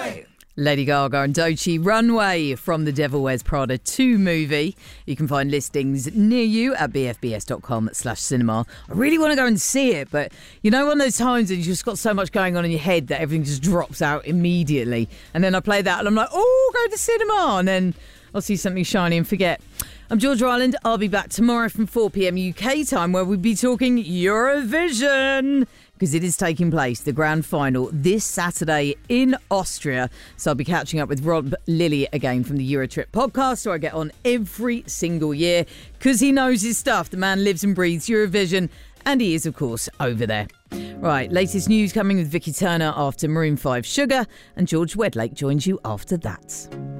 Runway. Lady Gaga and Doechii, Runway from the Devil Wears Prada 2 movie. You can find listings near you at bfbs.com/cinema. I really want to go and see it, but you know, one of those times when you've just got so much going on in your head that everything just drops out immediately. And then I play that and I'm like, oh, go to the cinema. And then I'll see something shiny and forget. I'm Georgia Ireland. I'll be back tomorrow from 4 p.m. UK time, where we'll be talking Eurovision, because it is taking place, the grand final, this Saturday in Austria. So I'll be catching up with Rob Lilly again from the Eurotrip podcast, where I get on every single year, because he knows his stuff. The man lives and breathes Eurovision, and he is, of course, over there. Right, latest news coming with Vicky Turner after Maroon 5 Sugar, and George Wedlake joins you after that.